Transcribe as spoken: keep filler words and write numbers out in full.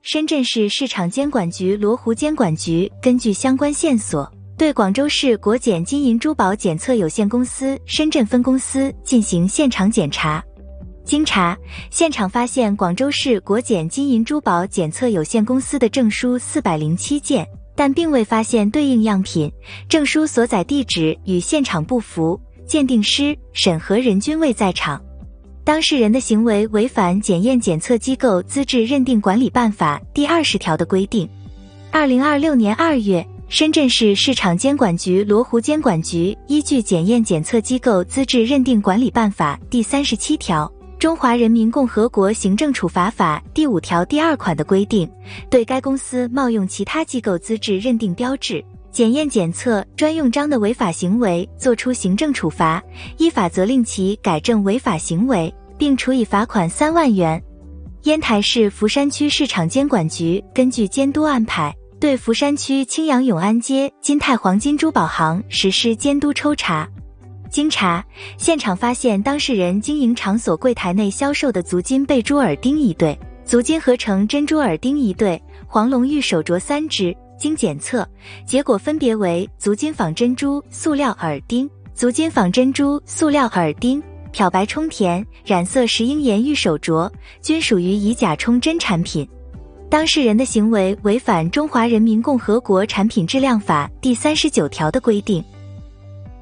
深圳市市场监管局罗湖监管局根据相关线索，对广州市国检金银珠宝检测有限公司深圳分公司进行现场检查。经查，现场发现广州市国检金银珠宝检测有限公司的证书四百零七件，但并未发现对应样品，证书所载地址与现场不符，鉴定师、审核人均未在场。当事人的行为违反检验检测机构资质认定管理办法第二十条的规定。二零二六年二月，深圳市市场监管局罗湖监管局依据检验检测机构资质认定管理办法第三十七条、中华人民共和国行政处罚法第五条第二款的规定，对该公司冒用其他机构资质认定标志、检验检测专用章的违法行为作出行政处罚，依法责令其改正违法行为，并处以罚款三万元。烟台市福山区市场监管局根据监督安排，对福山区青阳永安街金泰黄金珠宝行实施监督抽查。经查，现场发现当事人经营场所柜台内销售的足金贝珠耳钉一对，足金合成珍珠耳钉一对，黄龙玉手镯三只，经检测结果分别为足金仿珍珠塑料耳钉、足金仿珍珠塑料耳钉、漂白充填、染色石英岩玉手镯，均属于以假充真产品。当事人的行为违反《中华人民共和国产品质量法》第三十九条的规定。